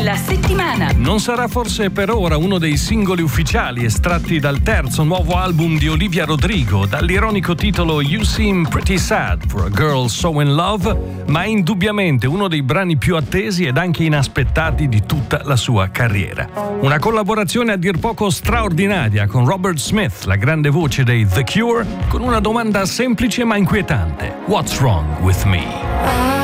della settimana. Non sarà forse per ora uno dei singoli ufficiali estratti dal terzo nuovo album di Olivia Rodrigo, dall'ironico titolo You Seem Pretty Sad for a Girl So in Love, ma è indubbiamente uno dei brani più attesi ed anche inaspettati di tutta la sua carriera. Una collaborazione a dir poco straordinaria con Robert Smith, la grande voce dei The Cure, con una domanda semplice ma inquietante: What's wrong with me?